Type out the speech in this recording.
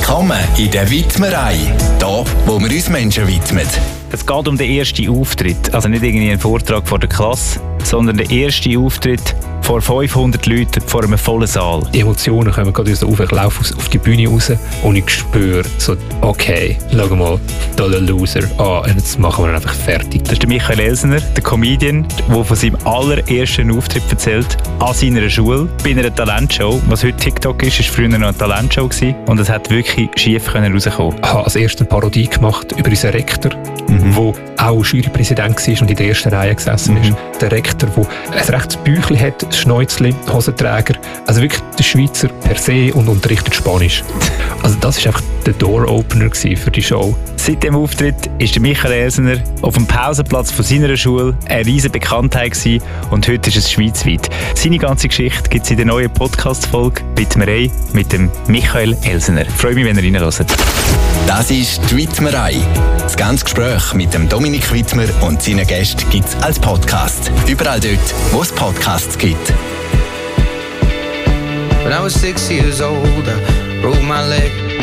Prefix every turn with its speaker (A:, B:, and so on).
A: Willkommen in der Widmerei, da wo wir uns Menschen widmen.
B: Es geht um den ersten Auftritt, also nicht irgendwie ein Vortrag vor der Klasse, sondern der erste Auftritt vor 500 Leuten vor einem vollen Saal.
C: Die Emotionen kommen gerade so auf. Ich laufe auf die Bühne raus und ich spüre so, okay, schau mal, da der Loser. Und jetzt machen wir ihn einfach fertig.
B: Das ist der Michael Elsener, der Comedian, der von seinem allerersten Auftritt erzählt, an seiner Schule, bei einer Talentshow. Was heute TikTok ist, war früher noch eine Talentshow gewesen. Und es hat wirklich schief rauskommen.
C: Ich habe als erstes eine Parodie gemacht über unseren Rektor, der auch Jurypräsident war und in der ersten Reihe gesessen ist. Der Rektor, der ein rechtes Bäuchchen hat, Schnäuzchen, Hosenträger. Also wirklich der Schweizer per se und unterrichtet Spanisch. Also das war einfach der Door-Opener für die Show.
B: Seit dem Auftritt ist der Michael Elsener auf dem Pausenplatz von seiner Schule eine riesige Bekanntheit gewesen und heute ist es schweizweit. Seine ganze Geschichte gibt es in der neuen Podcast-Folge «Widmerei» mit dem Michael Elsener. Ich freue mich, wenn ihr reinhört.
A: Das ist die Widmerei. Das ganze Gespräch mit dem Dominik Widmer und seinen Gästen gibt es als Podcast. Überall dort, wo es Podcasts gibt.
D: When I was 6 years old, I broke my leg.